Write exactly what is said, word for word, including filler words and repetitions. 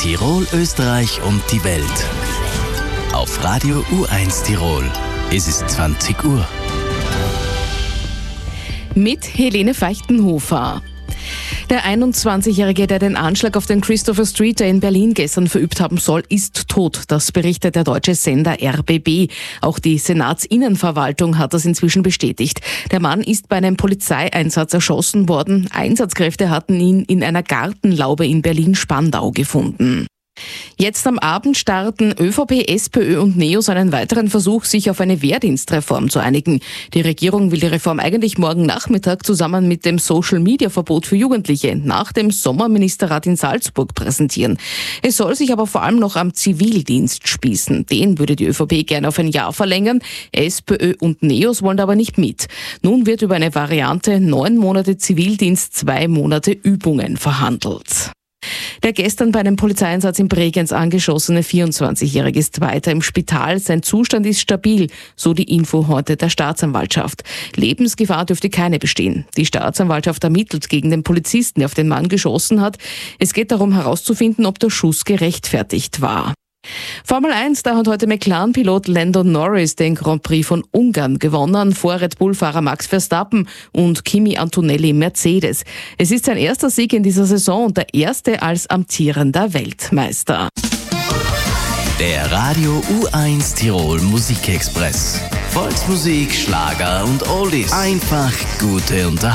Tirol, Österreich und die Welt. Auf Radio U eins Tirol. Es ist zwanzig Uhr. Mit Helene Feichtenhofer. Der einundzwanzigjährige, der den Anschlag auf den Christopher Street in Berlin gestern verübt haben soll, ist tot. Das berichtet der deutsche Sender R B B. Auch die Senatsinnenverwaltung hat das inzwischen bestätigt. Der Mann ist bei einem Polizeieinsatz erschossen worden. Einsatzkräfte hatten ihn in einer Gartenlaube in Berlin-Spandau gefunden. Jetzt am Abend starten ÖVP, SPÖ und NEOS einen weiteren Versuch, sich auf eine Wehrdienstreform zu einigen. Die Regierung will die Reform eigentlich morgen Nachmittag zusammen mit dem Social-Media-Verbot für Jugendliche nach dem Sommerministerrat in Salzburg präsentieren. Es soll sich aber vor allem noch am Zivildienst spießen. Den würde die ÖVP gerne auf ein Jahr verlängern. SPÖ und NEOS wollen aber nicht mit. Nun wird über eine Variante neun Monate Zivildienst, zwei Monate Übungen verhandelt. Der gestern bei einem Polizeieinsatz in Bregenz angeschossene vierundzwanzigjährige ist weiter im Spital. Sein Zustand ist stabil, so die Info heute der Staatsanwaltschaft. Lebensgefahr dürfte keine bestehen. Die Staatsanwaltschaft ermittelt gegen den Polizisten, der auf den Mann geschossen hat. Es geht darum herauszufinden, ob der Schuss gerechtfertigt war. Formel eins, da hat heute McLaren-Pilot Lando Norris den Grand Prix von Ungarn gewonnen, vor Red Bull-Fahrer Max Verstappen und Kimi Antonelli Mercedes. Es ist sein erster Sieg in dieser Saison und der erste als amtierender Weltmeister. Der Radio U eins Tirol Musikexpress. Volksmusik, Schlager und Oldies. Einfach gute Unterhaltung.